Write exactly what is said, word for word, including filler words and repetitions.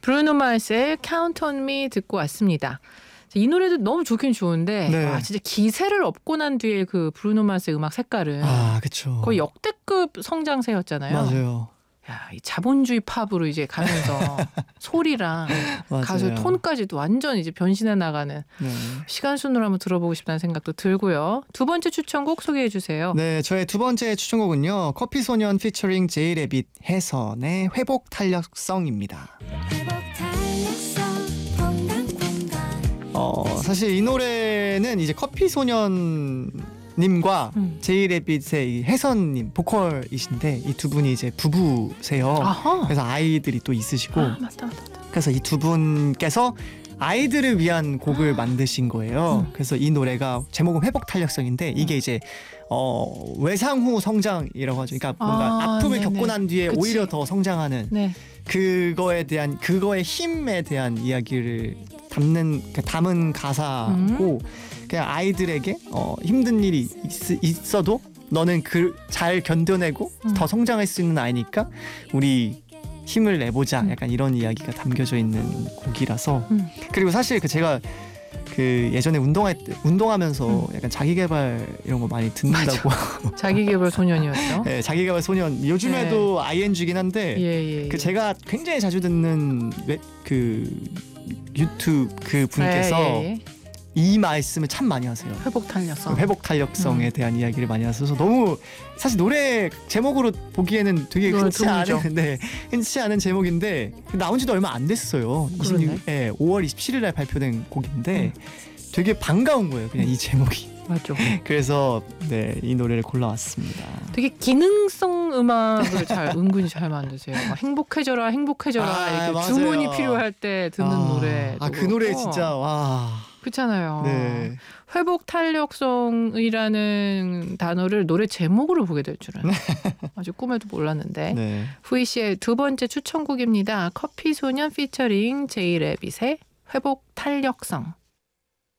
브루노 마스의 Count on Me 듣고 왔습니다. 이 노래도 너무 좋긴 좋은데 네. 와, 진짜 기세를 얻고 난 뒤에 그 브루노 마스의 음악 색깔은 아, 그렇죠. 거의 역대급 성장세였잖아요. 맞아요. 야, 이 자본주의 팝으로 이제 가면서 소리랑 가수 톤까지도 완전 이제 변신해 나가는 네. 시간 순으로 한번 들어보고 싶다는 생각도 들고요. 두 번째 추천곡 소개해 주세요. 네, 저의 두 번째 추천곡은요. 커피소년 피처링 제이레빗 해선의 회복 탄력성입니다. 어, 사실 이 노래는 이제 커피소년 님과 음. 제이레빗의 이 혜선님 보컬이신데 이 두 분이 이제 부부세요. 아하. 그래서 아이들이 또 있으시고 아, 맞다, 맞다, 맞다. 그래서 이 두 분께서 아이들을 위한 곡을 아. 만드신 거예요. 음. 그래서 이 노래가 제목은 회복 탄력성인데 이게 이제 어, 외상 후 성장이라고 하죠. 그러니까 뭔가 아, 아픔을 네네. 겪고 난 뒤에 그치. 오히려 더 성장하는 네. 그거에 대한 그거의 힘에 대한 이야기를 담는 담은 가사고 음. 그냥 아이들에게 어, 힘든 일이 있, 있어도 너는 그 잘 견뎌내고 음. 더 성장할 수 있는 아이니까 우리 힘을 내보자. 음. 약간 이런 이야기가 담겨져 있는 곡이라서 음. 그리고 사실 그 제가 그 예전에 운동할 때, 운동하면서 음. 약간 자기개발 이런 거 많이 듣는다고. 자기개발 소년이었죠. 네, 자기개발 소년. 요즘에도 네. 아이엔지긴 한데 예, 예, 예. 그 제가 굉장히 자주 듣는 웹, 그 유튜브 그 분께서 예, 예, 예. 이 말씀을 참 많이 하세요. 회복 탄력성. 회복 탄력성에 음. 대한 이야기를 많이 하셔서 너무 사실 노래 제목으로 보기에는 되게 흔치 않은, 네, 흔치 않은 제목인데 나온 지도 얼마 안 됐어요. 이십육, 네, 오월 이십칠일 날 발표된 곡인데 음. 되게 반가운 거예요. 그냥 이 제목이. 맞죠. 그래서 네, 이 노래를 골라왔습니다. 되게 기능성 음악을 잘 은근히 잘 만드세요. 막 행복해져라, 행복해져라 아, 이렇게 주문이 필요할 때 듣는 아, 노래. 아, 그 노래 진짜 와. 그렇잖아요. 네. 회복 탄력성이라는 단어를 노래 제목으로 보게 될 줄은 아주 꿈에도 몰랐는데. 네. 후이 씨의 두 번째 추천곡입니다. 커피소년 피처링 제이레빗의 회복 탄력성.